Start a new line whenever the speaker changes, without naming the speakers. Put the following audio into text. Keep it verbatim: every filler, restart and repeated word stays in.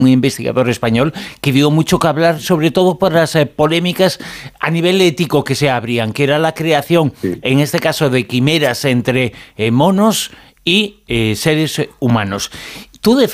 un investigador español que dio mucho que hablar, sobre todo por las eh, polémicas a nivel ético que se abrían, que era la creación, sí. en este caso, de quimeras entre eh, monos y eh, seres humanos. Tú